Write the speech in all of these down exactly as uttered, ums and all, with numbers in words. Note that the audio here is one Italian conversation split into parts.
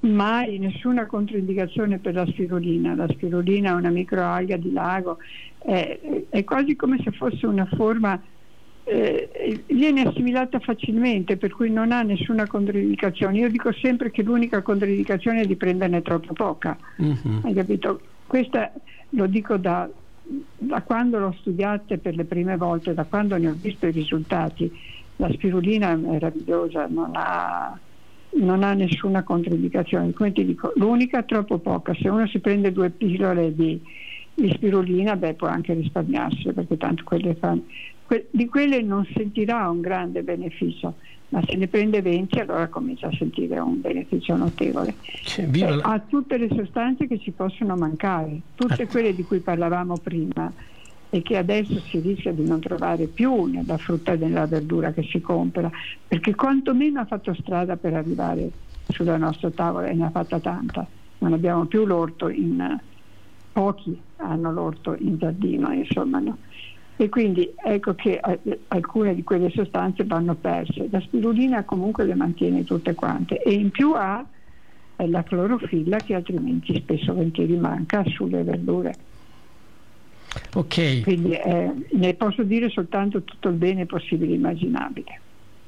mai nessuna controindicazione per la spirulina. La spirulina è una microalga di lago, è, è quasi come se fosse una forma, eh, viene assimilata facilmente, per cui non ha nessuna controindicazione. Io dico sempre che l'unica controindicazione è di prenderne troppo poca. Mm-hmm. Hai capito? Questa lo dico da, da quando l'ho studiata per le prime volte, da quando ne ho visto i risultati. La spirulina è meravigliosa, non ha non ha nessuna controindicazione. Come ti dico, l'unica troppo poca. Se uno si prende due pillole di, di spirulina, beh, può anche risparmiarsi, perché tanto quelle fanno, que, di quelle non sentirà un grande beneficio, ma se ne prende venti allora comincia a sentire un beneficio notevole. Eh, ha tutte le sostanze che ci possono mancare, tutte quelle di cui parlavamo prima e che adesso si rischia di non trovare più nella frutta e nella verdura che si compra, perché quantomeno ha fatto strada per arrivare sulla nostra tavola, e ne ha fatta tanta. Non abbiamo più l'orto in, pochi hanno l'orto in giardino, insomma, no? E quindi ecco che eh, alcune di quelle sostanze vanno perse. La spirulina comunque le mantiene tutte quante, e in più ha eh, la clorofilla, che altrimenti spesso volentieri manca sulle verdure. Ok. Quindi eh, ne posso dire soltanto tutto il bene possibile e immaginabile.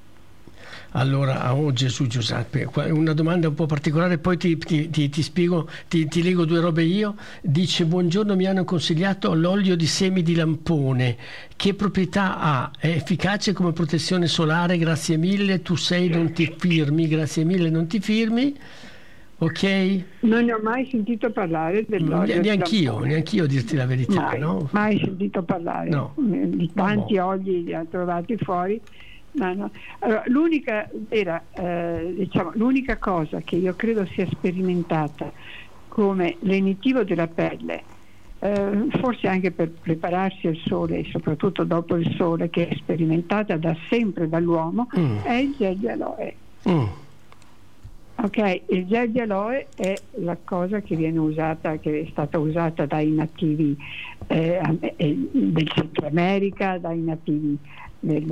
Allora, oh Gesù Giuseppe, una domanda un po' particolare, poi ti, ti, ti, ti spiego, ti, ti leggo due robe io. Dice: buongiorno, mi hanno consigliato l'olio di semi di lampone, che proprietà ha? È efficace come protezione solare? Grazie mille, tu sei, non ti firmi, grazie mille, non ti firmi. Ok? Non ne ho mai sentito parlare dell'olio. Neanch'io, neanch'io a dirti la verità. Mai, no? mai sentito parlare. No. Di tanti no. Oli li ha trovati fuori. Ma no. Allora, l'unica, era, eh, diciamo, l'unica cosa che io credo sia sperimentata come lenitivo della pelle, eh, forse anche per prepararsi al sole e soprattutto dopo il sole, che è sperimentata da sempre dall'uomo, mm. è il gel di aloe. Mm. Ok, il gel di aloe è la cosa che viene usata, che è stata usata dai nativi eh, del Centro America, dai nativi del,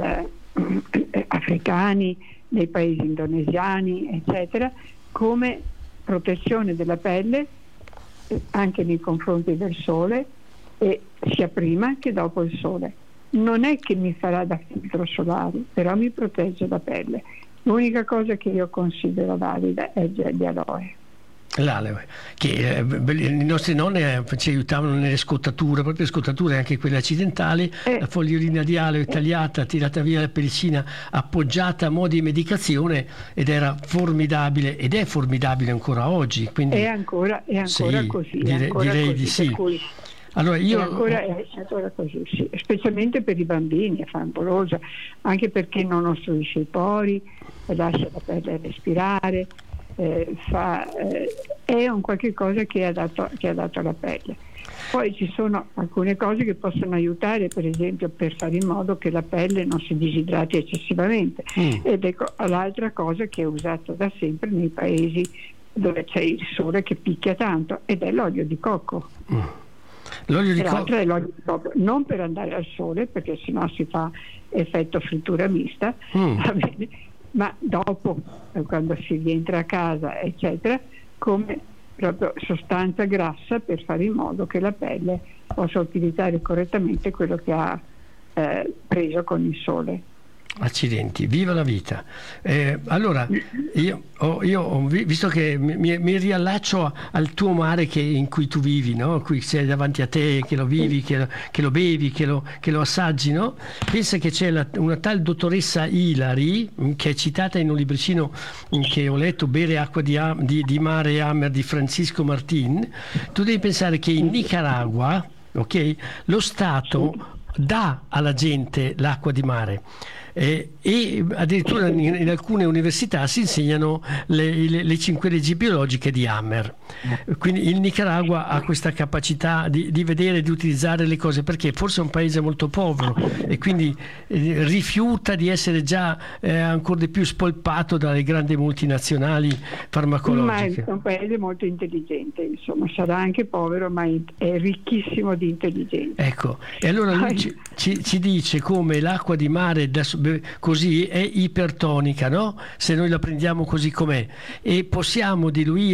eh, africani, nei paesi indonesiani, eccetera, come protezione della pelle eh, anche nei confronti del sole, e sia prima che dopo il sole. Non è che mi farà da filtro solare, però mi protegge la pelle. L'unica cosa che io considero valida è il gel di aloe. L'aloe, che eh, i nostri nonni eh, ci aiutavano nelle scottature, proprio le scottature anche quelle accidentali, eh, la fogliolina di aloe eh, tagliata, tirata via la pellicina, appoggiata a mo' di medicazione, ed era formidabile, ed è formidabile ancora oggi. Quindi, è ancora, è ancora sì, così. Dire, è ancora direi così, di sì. Cui... Allora io... È ancora, è ancora così, sì. Specialmente per i bambini è favolosa, anche perché non ostruisce i pori, lascia la pelle respirare, eh, fa, eh, è un qualche cosa che è adatto, che è adatto alla pelle. Poi ci sono alcune cose che possono aiutare, per esempio per fare in modo che la pelle non si disidrati eccessivamente. Mm. Ed ecco l'altra cosa che è usata da sempre nei paesi dove c'è il sole che picchia tanto, ed è l'olio di cocco. Mm. L'olio di cocco è l'olio di cocco, non per andare al sole, perché sennò si fa effetto frittura mista, mm. va bene, ma dopo, quando si rientra a casa eccetera, come proprio sostanza grassa per fare in modo che la pelle possa utilizzare correttamente quello che ha eh, preso con il sole. Accidenti, viva la vita. Eh, allora, io, ho, io ho visto che mi, mi riallaccio al tuo mare che, in cui tu vivi, no? Qui sei davanti a te, che lo vivi, che lo, che lo bevi, che lo, che lo assaggi, no? Pensa che c'è la, una tal dottoressa Hilary, che è citata in un libricino che ho letto, Bere acqua di, di, di mare e Hammer, di Francisco Martin. Tu devi pensare che in Nicaragua, ok, lo Stato dà alla gente l'acqua di mare. Eh, e addirittura in, in alcune università si insegnano le, le, le cinque leggi biologiche di Hammer. Quindi il Nicaragua ha questa capacità di, di vedere e di utilizzare le cose, perché forse è un paese molto povero e quindi eh, rifiuta di essere già eh, ancora di più spolpato dalle grandi multinazionali farmacologiche. Ma è un paese molto intelligente, insomma, sarà anche povero, ma è ricchissimo di intelligenza. Ecco, e allora lui ci, ci, ci dice come l'acqua di mare da, così è ipertonica, no? Se noi la prendiamo così com'è, e possiamo diluire